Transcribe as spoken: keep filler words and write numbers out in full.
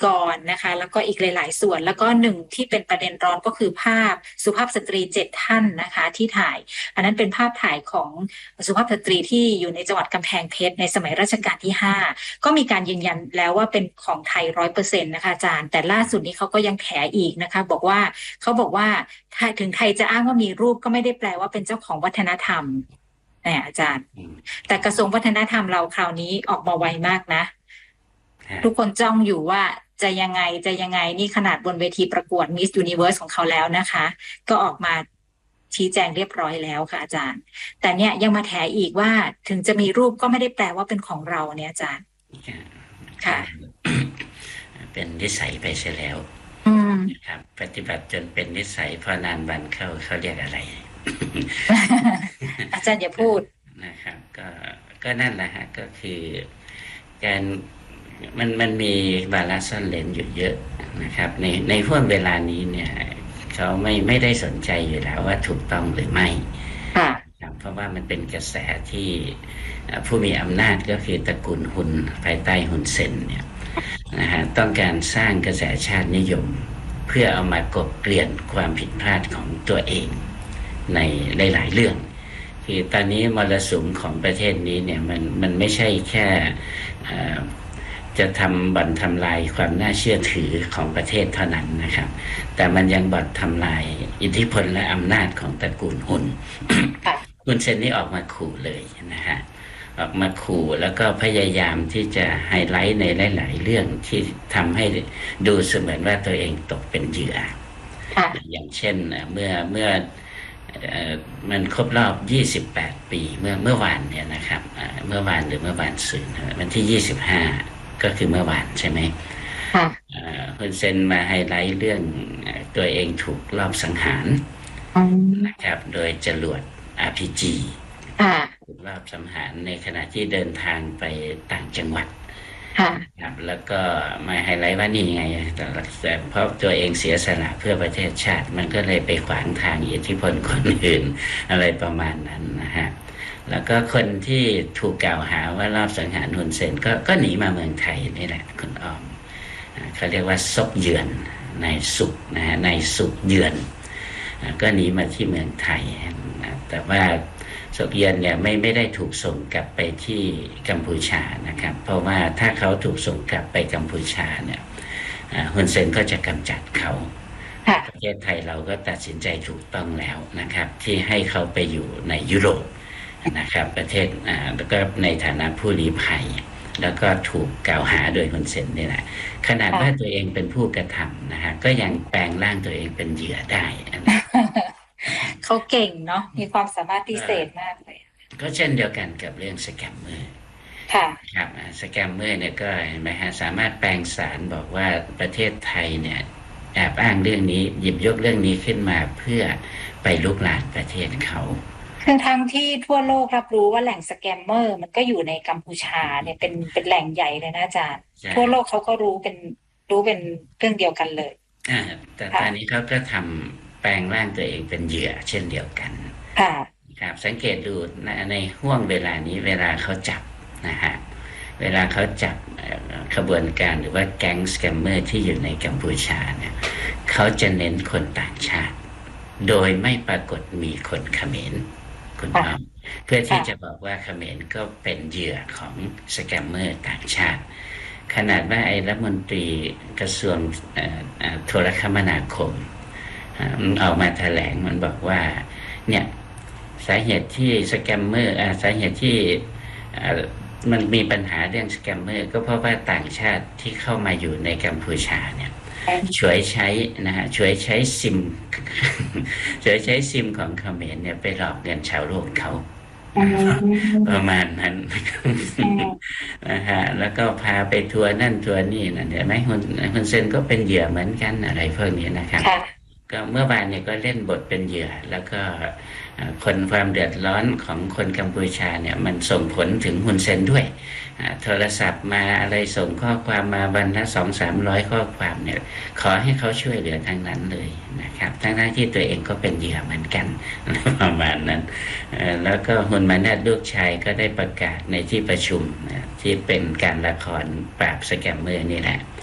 กรนะคะแล้วก็อีกหลายๆส่วนแล้วก็หนึ่งที่เป็นประเด็นร้อนก็คือภาพสุภาพสตรีเจ็ดท่านนะคะที่ถ่ายอันนั้นเป็นภาพถ่ายของสุภาพสตรีที่อยู่ในจังหวัดกำแพงเพชรในสมัยรัชกาลที่ห้าก็มีการยืนยันแล้วว่าเป็นของไทยร้อยเปอร์เซ็นต์นะคะอาจารย์แต่ล่าสุดนี้เขาก็ยังแถอีกนะคะบอกว่าเขาบอกว่าถึงไทยจะอ้างว่ามีรูปก็ไม่ได้แปลว่าเป็นเจ้าของวัฒนธรรมเนี่ยอาจารย์แต่กระทรวงวัฒนธรรมเราคราวนี้ออกมาไวมากนะทุกคนจ้องอยู่ว่าจะยังไงจะยังไงนี่ขนาดบนเวทีประกวด Miss Universe ของเขาแล้วนะคะก็ออกมาชี้แจงเรียบร้อยแล้วค่ะอาจารย์แต่เนี่ยยังมาแถอีกว่าถึงจะมีรูปก็ไม่ได้แปลว่าเป็นของเราเนี่ยอาจารย์ค่ะเป็นนิสัยไปเสียแล้วนะครับปฏิบัติจนเป็นนิสัยพอนานวันเข้าเขาเรียกอะไรอาจารย์อย่าพูดนะครับก็ก็นั่นแหละฮะก็คือการมันมันมีวาระซ่อนเร้นอยู่เยอะนะครับในในห่วงเวลานี้เนี่ยเขาไม่ไม่ได้สนใจอยู่แล้วว่าถูกต้องหรือไม่เพราะว่ามันเป็นกระแสที่ผู้มีอำนาจก็คือตระกูลฮุนภายใต้ฮุนเซนเนี่ยนะฮะต้องการสร้างกระแสชาตินิยมเพื่อเอามากบเกลื่อนความผิดพลาดของตัวเองในหลายๆเรื่องคือตอนนี้มรสุมของประเทศนี้เนี่ยมันมันไม่ใช่แค่จะทำบ่อนทำลายความน่าเชื่อถือของประเทศเท่านั้นนะครับแต่มันยังบ่อนทำลายอิทธิพลและอำนาจของตระกูลฮุนฮุนเซนนี่ออกมาขู่เลยนะฮะออกมาขู่แล้วก็พยายามที่จะไฮไลท์ในหลายๆเรื่องที่ทำให้ดูเสมือนว่าตัวเองตกเป็นเหยื่ออย่างเช่นเมื่อเมื่อมันครบรอบยี่สิบแปดปีเมื่อเมื่อวานเนี่ยนะครับเมื่อวานหรือเมื่อวานซืนวันที่ยี่สิบห้าก็คือเมื่อวานใช่ไหมฮุนเซนมาไฮไลท์เรื่องตัวเองถูกลอบสังหารนะครับโดยจรวด อาร์ พี จี ถูกลอบสังหารในขณะที่เดินทางไปต่างจังหวัดครับแล้วก็มาไฮไลท์ว่านี่ไงแต่เพราะตัวเองเสียสละเพื่อประเทศชาติมันก็เลยไปขวางทางอิทธิพลคนอื่นอะไรประมาณนั้นนะฮะแล้วก็คนที่ถูกกล่าวหาว่ารอบสังหารฮุนเซนก็ก็หนีมาเมืองไทยนี่แหละคุณอ้อมเขาเรียกว่าซบเยือนในสุขนะฮะในสุขเยือนก็หนีมาที่เมืองไทยนะแต่ว่าซบเยือนเนี่ยไม่ไม่ได้ถูกส่งกลับไปที่กัมพูชานะครับเพราะว่าถ้าเขาถูกส่งกลับไปกัมพูชาเนี่ยฮุนเซนก็จะกำจัดเขาประเทศไทยเราก็ตัดสินใจถูกต้องแล้วนะครับที่ให้เขาไปอยู่ในยุโรปนะครับประเทศอ่าแล้วก็ในฐานะผู้ลี้ภัยแล้วก็ถูกกล่าวหาโดยฮุนเซนนี่แหละขนาดว่าตัวเองเป็นผู้กระทำนะฮะก็ยังแปลงร่างตัวเองเป็นเหยื่อได้เขาเก่งเนาะมีความสามารถพิเศษมากเลยก็เช่นเดียวกันกับเรื่องสแกมเมอร์ค่ะครับสแกมเมอร์เนี่ยก็เห็นไหมฮะสามารถแปลงสารบอกว่าประเทศไทยเนี่ยแอบอ้างเรื่องนี้หยิบยกเรื่องนี้ขึ้นมาเพื่อไปลุกลานประเทศเขาทั้งทั้งที่ทั่วโลกรับรู้ว่าแหล่งสแกมเมอร์มันก็อยู่ในกัมพูชาเนี่ยเป็นเป็นแหล่งใหญ่เลยนะอาจารย์ทั่วโลกเขาก็รู้เป็นรู้เป็นเรื่องเดียวกันเลยอ่าแต่ตอนนี้เขาก็ทำแปลงร่างตัวเองเป็นเหยื่อเช่นเดียวกันค่ะครับสังเกตดูในในห่วงเวลานี้เวลาเขาจับนะฮะเวลาเขาจับขบวนการหรือว่าแก๊งสแกมเมอร์ที่อยู่ในกัมพูชาเนี่ยเขาจะเน้นคนต่างชาติโดยไม่ปรากฏมีคนเขมรคุณอ้อมเพื่อที่จะบอกว่าเขมรก็เป็นเหยื่อของสแกมเมอร์ต่างชาติขนาดว่าไอ้รัฐมนตรีกระทรวงโทรคมนาคมออกมาแถลงมันบอกว่าเนี่ยสาเหตุที่สแกมเมอร์สาเหตุที่มันมีปัญหาเรื่องสแกมเมอร์ก็เพราะว่าต่างชาติที่เข้ามาอยู่ในกัมพูชาเนี่ยช่วยใช้นะฮะช่วยใช้ซิมช่วยใช้ซิมของเขมรเนี่ยไปหลอกเงินชาวโลกเขาประมาณนั้นนะฮะแล้วก็พาไปทัวร์นั่นทัวร์นี่นั่นเห็นไหมคุณคุณเซนก็เป็นเหยื่อเหมือนกันอะไรพวกนี้นะครับก็เมื่อวานเนี่ยก็เล่นบทเป็นเหยื่อแล้วก็คนความเดือดร้อนของคนกัมพูชาเนี่ยมันส่งผลถึงฮุนเซนด้วยโทรศัพท์มาอะไรส่งข้อความมาวันละสองสามร้อยข้อความเนี่ยขอให้เขาช่วยเหลือทั้งนั้นเลยนะครับทั้งๆที่ตัวเองก็เป็นเหยื่อเหมือนกันประมาณนั้นแล้วก็ฮุนมาเนตลูกชายก็ได้ประกาศในที่ประชุมที่เป็นการละครปราบสแกมเมอร์นี่แหละ